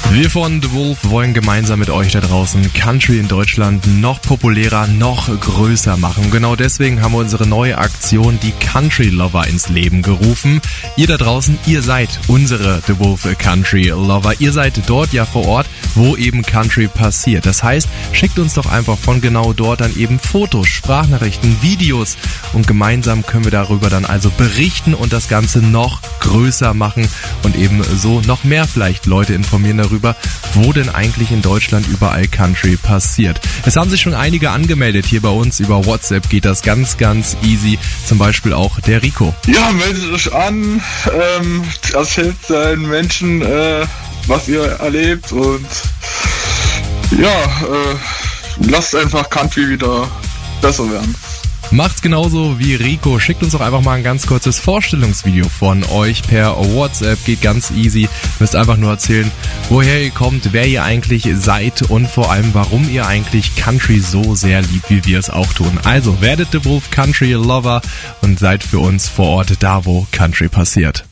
Wir von The Wolf wollen gemeinsam mit euch da draußen Country in Deutschland noch populärer, noch größer machen. Genau deswegen haben wir unsere neue Aktion, die Country Lover, ins Leben gerufen. Ihr da draußen, ihr seid unsere The Wolf Country Lover. Ihr seid dort ja vor Ort, wo eben Country passiert. Das heißt, schickt uns doch einfach von genau dort dann eben Fotos, Sprachnachrichten, Videos und gemeinsam können wir darüber dann also berichten und das Ganze noch größer machen und eben so noch mehr vielleicht Leute informieren darüber, wo denn eigentlich in Deutschland überall Country passiert. Es haben sich schon einige angemeldet hier bei uns. Über WhatsApp geht das ganz, ganz easy. Zum Beispiel auch der Rico. Ja, meldet euch an, erzählt den Menschen, was ihr erlebt und lasst einfach Country wieder besser werden. Macht's genauso wie Rico. Schickt uns doch einfach mal ein ganz kurzes Vorstellungsvideo von euch per WhatsApp. Geht ganz easy. Müsst einfach nur erzählen, woher ihr kommt, wer ihr eigentlich seid und vor allem, warum ihr eigentlich Country so sehr liebt, wie wir es auch tun. Also werdet The Wolf Country Lover und seid für uns vor Ort da, wo Country passiert.